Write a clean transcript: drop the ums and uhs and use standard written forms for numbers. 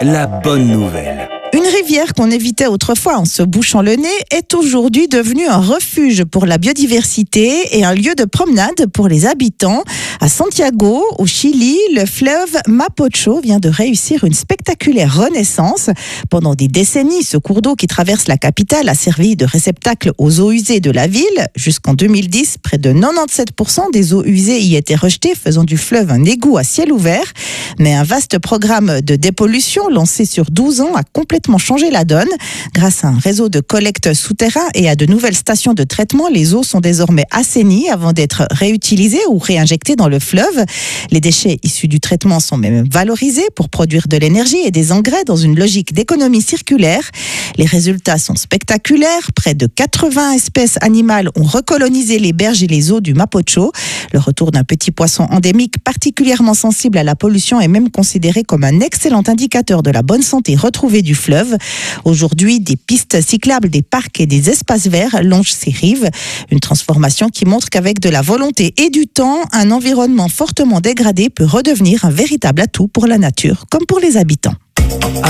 la bonne nouvelle. Une rivière qu'on évitait autrefois en se bouchant le nez est aujourd'hui devenue un refuge pour la biodiversité et un lieu de promenade pour les habitants. À Santiago, au Chili, le fleuve Mapocho vient de réussir une spectaculaire renaissance. Pendant des décennies, ce cours d'eau qui traverse la capitale a servi de réceptacle aux eaux usées de la ville. Jusqu'en 2010, près de 97% des eaux usées y étaient rejetées, faisant du fleuve un égout à ciel ouvert. Mais un vaste programme de dépollution lancé sur 12 ans a complètement changé la donne. Grâce à un réseau de collecte souterrain et à de nouvelles stations de traitement, les eaux sont désormais assainies avant d'être réutilisées ou réinjectées dans le fleuve. Les déchets issus du traitement sont même valorisés pour produire de l'énergie et des engrais dans une logique d'économie circulaire. Les résultats sont spectaculaires. Près de 80 espèces animales ont recolonisé les berges et les eaux du Mapocho. Le retour d'un petit poisson endémique particulièrement sensible à la pollution est même considéré comme un excellent indicateur de la bonne santé retrouvée du fleuve. Aujourd'hui, des pistes cyclables, des parcs et des espaces verts longent ces rives. Une transformation qui montre qu'avec de la volonté et du temps, un environnement fortement dégradé peut redevenir un véritable atout pour la nature comme pour les habitants.